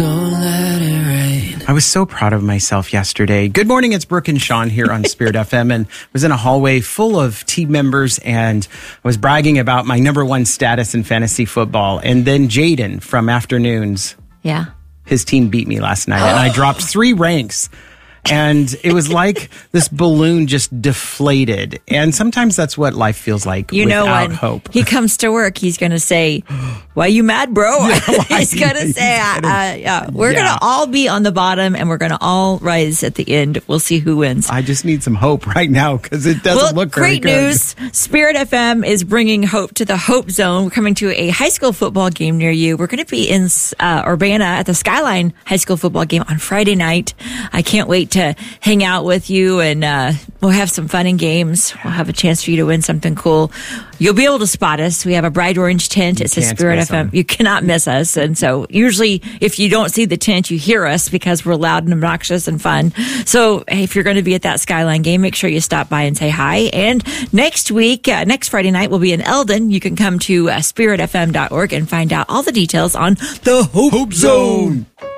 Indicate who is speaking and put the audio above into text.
Speaker 1: I was so proud of myself yesterday. Good morning, it's Brooke and Sean here on Spirit FM, and I was in a hallway full of team members, and I was bragging about my number one status in fantasy football. And then Jaden from Afternoons, his team beat me last night, and I dropped 3 ranks. And it was like this balloon just deflated. And sometimes that's what life feels like without hope.
Speaker 2: He comes to work, he's going to say, "Why you mad, bro?" He's going to say, we're going to all be on the bottom and we're going to all rise at the end. We'll see who wins.
Speaker 1: I just need some hope right now because it doesn't look very good.
Speaker 2: Great news. Spirit FM is bringing hope to the Hope Zone. We're coming to a high school football game near you. We're going to be in Urbana at the Skyline High School football game on Friday night. I can't wait to hang out with you, and we'll have some fun and games. We'll have a chance for you to win something cool. You'll be able to spot us. We have a bright orange tent. It says Spirit FM. You cannot miss us. And so usually if you don't see the tent, you hear us because we're loud and obnoxious and fun. So if you're going to be at that Skyline game, make sure you stop by and say hi. And next week, next Friday night, we'll be in Eldon. You can come to spiritfm.org and find out all the details on the Hope Zone.